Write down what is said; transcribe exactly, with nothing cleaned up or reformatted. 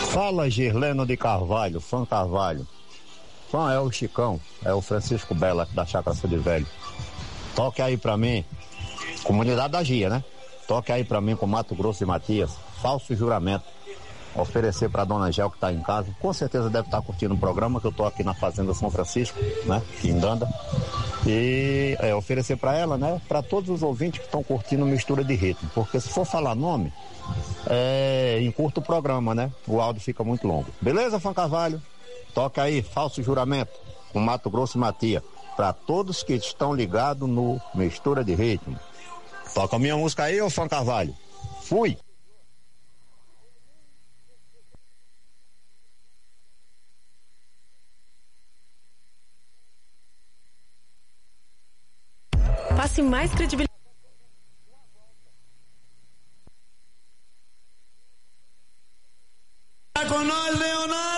Fala, Girleno de Carvalho, fã Carvalho. Fã é o Chicão, é o Francisco Bela da Chácara Sul de Velho. Toque aí pra mim, comunidade da Gia, né? Toque aí pra mim com Mato Grosso e Matias, falso juramento. Oferecer pra dona Gel que tá em casa, com certeza deve estar curtindo o programa, que eu tô aqui na Fazenda São Francisco, né? Aqui em Danda. E é, oferecer pra ela, né? Pra todos os ouvintes que estão curtindo mistura de ritmo, porque se for falar nome, é, encurta o programa, né? O áudio fica muito longo. Beleza, Fã Carvalho? Toca aí, falso juramento, com Mato Grosso e Matias, pra todos que estão ligados no mistura de ritmo. Toca a minha música aí, ô Fã Carvalho. Fui! Passe mais credibilidade. Con nós, Leonardo!